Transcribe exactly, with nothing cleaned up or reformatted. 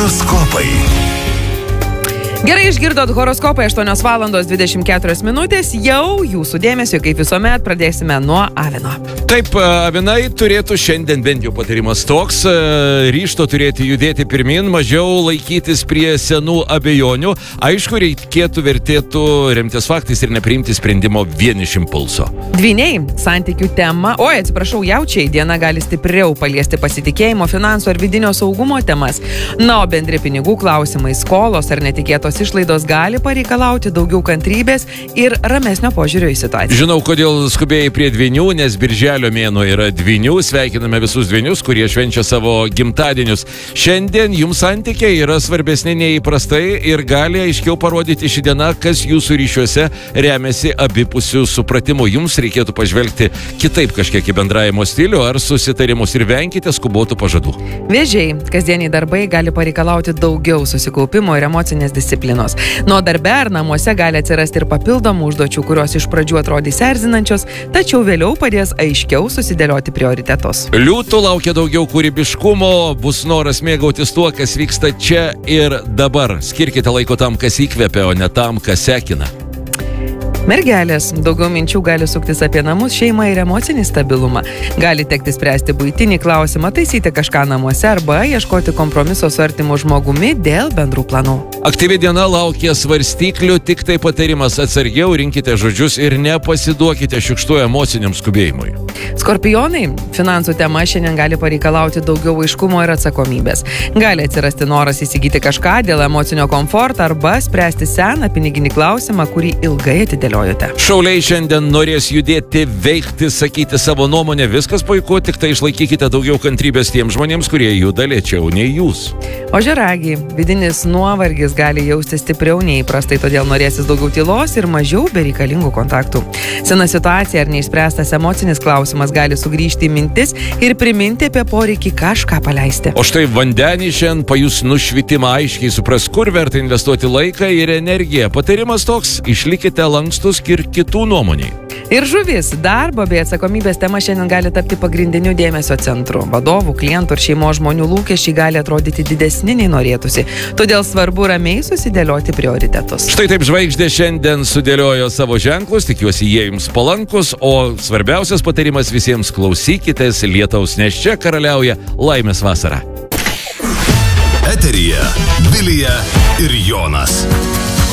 Horoskopai. Gerai išgirdot horoskopai, aštuonios valandos dvidešimt keturios minutės, jau jūsų dėmesio, kaip visuomet, pradėsime nuo avino. Taip, avinai turėtų šiandien bent jau patarimas toks, ryžto turėti judėti pirmin, mažiau laikytis prie senų abejonių, aišku, reikėtų vertėtų remtis faktais ir nepriimti sprendimo vien iš impulso. Dvyniai, santykių tema, oi, atsiprašau, jaučiai, diena gali stipriau paliesti pasitikėjimo, finansų ar vidinio saugumo temas, na, o bendri pinigų klausimai, skolos ar netikėtos išlaidos gali pareikalauti daugiau kantrybės ir ramesnio požiūrio į situaciją. Žinau, kodėl skubėjai prie dvynių, nes birželio mėnuo yra dvynių. Sveikiname visus dvynius, kurie švenčia savo gimtadienius. Šiandien jums santykiai yra svarbesni nei įprastai ir gali aiškiau parodyti ši diena, kas jūsų ryšiuose remiasi abipusių supratimu. Jums reikėtų pažvelgti kitaip kažkiek į bendravimo stilių ar susitarimus ir venkite skubotų pažadų. Vėžiai, kasdieniai darbai gali pareikalauti daugiau susikaupimo ir emocinės disciplinos. Nuo darbe ar namuose gali atsirasti ir papildomų užduočių, kurios iš pradžių atrodys erzinančios, tačiau vėliau padės aiškiau susidėlioti prioritetus. Liūtų laukia daugiau kūrybiškumo, bus noras mėgautis tuo, kas vyksta čia ir dabar. Skirkite laiko tam, kas įkvepia, o ne tam, kas sekina. Mergelės, daugiau minčių gali suktis apie namus, šeimą ir emocinį stabilumą. Gali tekti spręsti buitinį klausimą, taisyti kažką namuose arba ieškoti kompromiso su artimu žmogumi dėl bendrų planų. Aktyvi diena laukia svarstyklių, tik tai patarimas atsargiau rinkite žodžius ir nepasiduokite šiukštu emociniam skubėjimui. Skorpionai, finansų tema šiandien gali pareikalauti daugiau aiškumo ir atsakomybės. Gali atsirasti noras įsigyti kažką dėl emocinio komforto arba spręsti seną piniginį klausimą, kurį ilgai atidėliojote. Šauliai šiandien norės judėti, veikti, sakyti savo nuomonę, viskas puiku, tik tai išlaikykite daugiau kantrybės tiems žmonėms, kurie juda lėčiau nei jūs. Ožiaragiai, vidinis nuovargis gali jausti stipriau nei įprastai, todėl norėsis daugiau tylos ir mažiau bereikalingų kontaktų. Sena situacija ar neišspręstas emocinis klausimas gali sugrįžti į mintis ir priminti apie poreikį kažką paleisti. O štai vandenį šiandien pajus nušvitimą, aiškiai supras, kur verta investuoti laiką ir energiją. Patarimas toks, išlikite lankstus ir kitų nuomoniai. Ir žuvis, darbo bei atsakomybės tema šiandien gali tapti pagrindiniu dėmesio centru. Vadovų, klientų ir šeimos žmonių lūkesčiai gali atrodyti didesni nei norėtųsi. Todėl svarbu ramiai susidėlioti prioritetus. Štai taip žvaigždė šiandien sudėliojo savo ženklus, tikiuosi jie jums palankus, o svarbiausias patarimas visiems klausykitės lietaus, nes čia karaliauja laimės vasara. Eteryje Vilija ir Jonas.